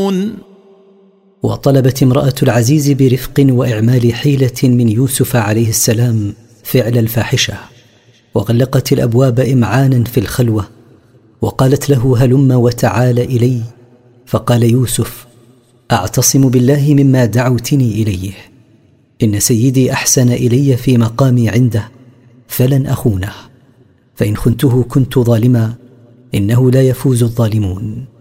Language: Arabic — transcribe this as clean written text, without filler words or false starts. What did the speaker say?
وطلبت امرأة العزيز برفق وإعمال حيلة من يوسف عليه السلام فعل الفاحشة، وغلقت الأبواب إمعانا في الخلوة، وقالت له: هلم وتعال إلي. فقال يوسف: أعتصم بالله مما دعوتني إليه، إن سيدي أحسن إلي في مقامي عنده، فلن أخونه، فإن خنته كنت ظالما، إنه لا يفوز الظالمون.